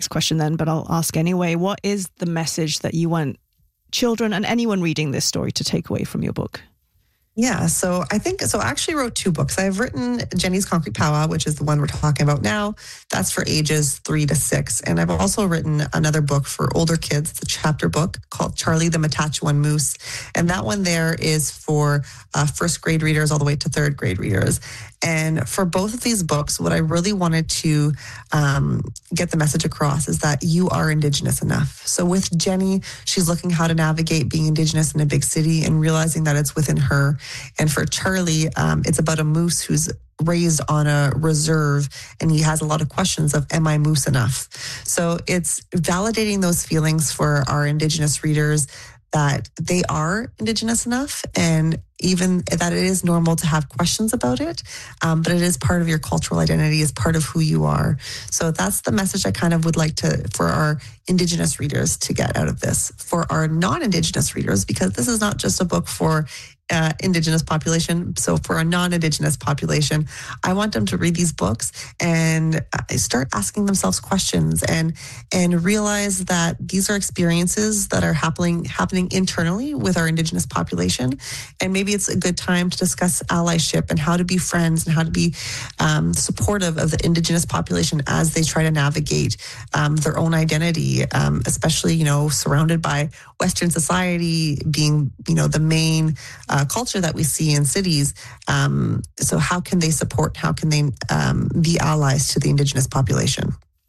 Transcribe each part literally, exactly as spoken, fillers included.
next question then, but I'll ask anyway. What is the message that you want children and anyone reading this story to take away from your book? Yeah, so I think, so I actually wrote two books. I've written Jenny's Concrete Powwow, which is the one we're talking about now. That's for ages three to six. And I've also written another book for older kids. It's a chapter book called Charlie the Matachewan Moose. And that one there is for uh, first grade readers all the way to third grade readers. And for both of these books, what I really wanted to um, get the message across is that you are Indigenous enough. So with Jenny, she's looking how to navigate being Indigenous in a big city and realizing that it's within her. And for Charlie, um, it's about a moose who's raised on a reserve, and he has a lot of questions of, am I moose enough? So it's validating those feelings for our Indigenous readers that they are Indigenous enough, and even that it is normal to have questions about it, um, but it is part of your cultural identity, is part of who you are. So that's the message I kind of would like to, for our Indigenous readers to get out of this. For our non-Indigenous readers, because this is not just a book for Uh, Indigenous population. So for a non-Indigenous population, I want them to read these books and uh, start asking themselves questions and and realize that these are experiences that are happening happening internally with our Indigenous population. And maybe it's a good time to discuss allyship and how to be friends and how to be um, supportive of the Indigenous population as they try to navigate um, their own identity, um, especially, you know, surrounded by Western society being, you know, the main uh, culture that we see in cities. Um, so how can they support, how can they um, be allies to the Indigenous population?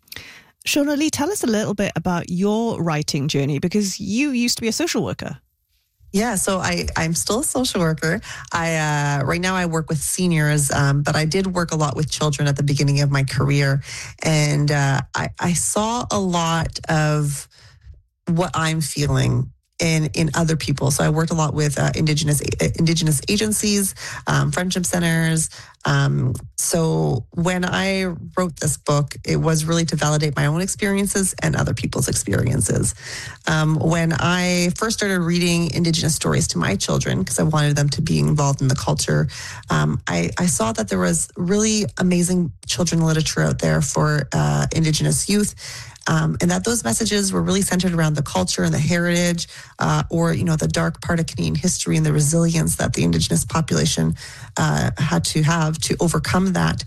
Shona Lee, tell us a little bit about your writing journey, because you used to be a social worker. Yeah, so I, I'm still a social worker. I uh, right now I work with seniors, um, but I did work a lot with children at the beginning of my career. And uh, I, I saw a lot of what I'm feeling in in other people. So I worked a lot with uh, indigenous uh, indigenous agencies, um, friendship centers. Um, so when I wrote this book, it was really to validate my own experiences and other people's experiences. Um, when I first started reading Indigenous stories to my children, because I wanted them to be involved in the culture, um, I, I saw that there was really amazing children literature out there for uh, Indigenous youth. Um, and that those messages were really centered around the culture and the heritage, uh, or, you know, the dark part of Canadian history and the resilience that the Indigenous population uh, had to have to overcome that.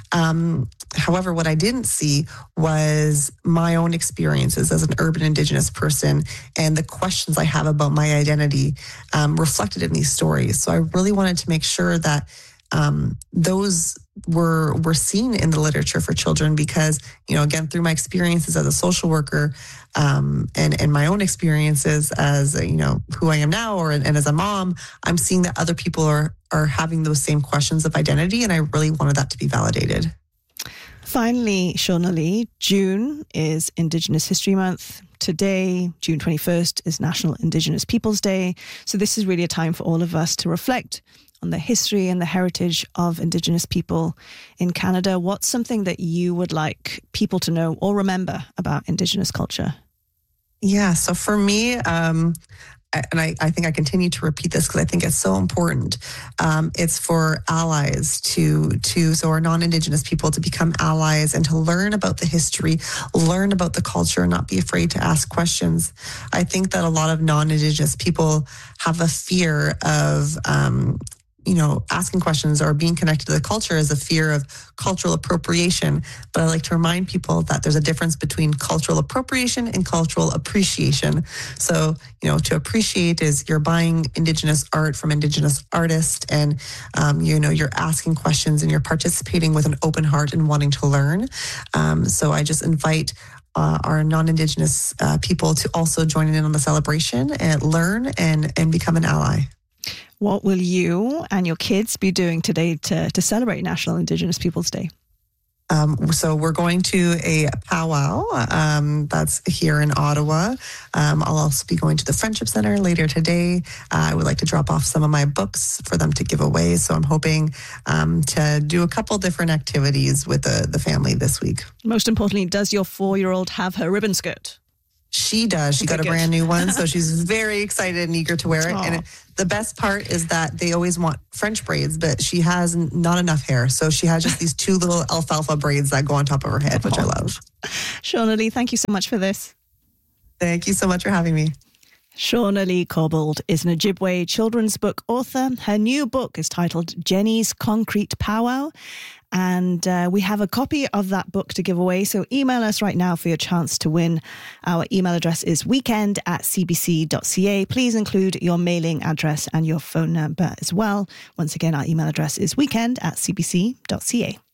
Um, however, what I didn't see was my own experiences as an urban Indigenous person and the questions I have about my identity um, reflected in these stories. So I really wanted to make sure that um, those were were seen in the literature for children, because, you know, again, through my experiences as a social worker um, and, and my own experiences as, you know, who I am now, or and as a mom, I'm seeing that other people are are having those same questions of identity, and I really wanted that to be validated. Finally, Shona Lee, June is Indigenous History Month. Today, June twenty-first, is National Indigenous Peoples Day. So this is really a time for all of us to reflect on the history and the heritage of Indigenous people in Canada. What's something that you would like people to know or remember about Indigenous culture? Yeah, so for me, um, and I, I think I continue to repeat this because I think it's so important. Um, it's for allies to, to, so our non-Indigenous people to become allies and to learn about the history, learn about the culture, and not be afraid to ask questions. I think that a lot of non-Indigenous people have a fear of, um, you know, asking questions or being connected to the culture is a fear of cultural appropriation. But I like to remind people that there's a difference between cultural appropriation and cultural appreciation. So, you know, to appreciate is you're buying Indigenous art from Indigenous artists, and, um, you know, you're asking questions and you're participating with an open heart and wanting to learn. Um, so I just invite Uh, our non-Indigenous uh, people to also join in on the celebration and learn and, and become an ally. What will you and your kids be doing today to, to celebrate National Indigenous Peoples Day? Um, so we're going to a powwow um, that's here in Ottawa. Um, I'll also be going to the Friendship Center later today. Uh, I would like to drop off some of my books for them to give away. So I'm hoping um, to do a couple different activities with the, the family this week. Most importantly, does your four-year-old have her ribbon skirt? She does. She Okay, got a good. brand new one, so she's very excited and eager to wear it. Aw. And it, the best part is that they always want French braids, but she has n- not enough hair. So she has just these two little alfalfa braids that go on top of her head, which I love. Shauna Lee, thank you so much for this. Thank you so much for having me. Shauna Lee Cobbold is an Ojibwe children's book author. Her new book is titled Jenny's Concrete Powwow. And uh, we have a copy of that book to give away. So email us right now for your chance to win. Our email address is weekend at c b c dot c a. Please include your mailing address and your phone number as well. Once again, our email address is weekend at c b c dot c a.